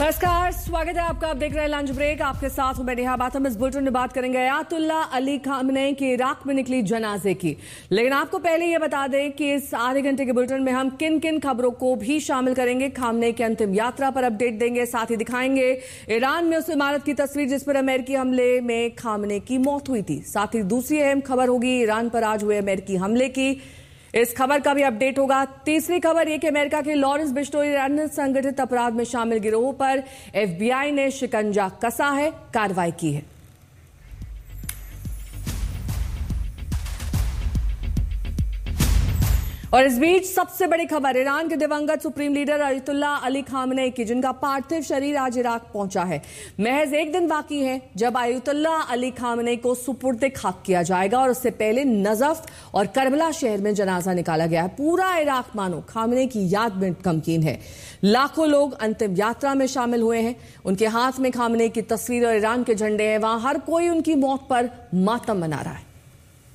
नमस्कार, स्वागत है आपका। आप देख रहे हैं लंच ब्रेक। आपके साथ हूं मैं नेहा बातम। इस बुलेटिन में बात करेंगे अयातुल्ला अली खामनेई के इराक में निकली जनाजे की। लेकिन आपको पहले यह बता दें कि इस आधे घंटे के बुलेटिन में हम किन किन खबरों को भी शामिल करेंगे। खामनेई की अंतिम यात्रा पर अपडेट देंगे, साथ ही दिखाएंगे ईरान में उस इमारत की तस्वीर जिस पर अमेरिकी हमले में खामनेई की मौत हुई थी। साथ ही दूसरी अहम खबर होगी ईरान पर आज हुए अमेरिकी हमले की, इस खबर का भी अपडेट होगा। तीसरी खबर यह कि अमेरिका के लॉरेंस बिश्नोई अन्य संगठित अपराध में शामिल गिरोह पर FBI ने शिकंजा कसा है, कार्रवाई की है। और इस बीच सबसे बड़ी खबर ईरान के दिवंगत supreme leader Ayatollah Ali Khamenei की, जिनका पार्थिव शरीर आज इराक पहुंचा है। महज एक दिन बाकी है जब अयातुल्ला अली खामनेई को सुपुर्द खाक किया जाएगा और उससे पहले नजफ और करबला शहर में जनाजा निकाला गया है। पूरा इराक मानो खामनेई की याद में गमगीन है। लाखों लोग अंतिम यात्रा में शामिल हुए हैं। उनके हाथ में खामनेई की तस्वीर और ईरान के झंडे हैं। वहां हर कोई उनकी मौत पर मातम मना रहा है।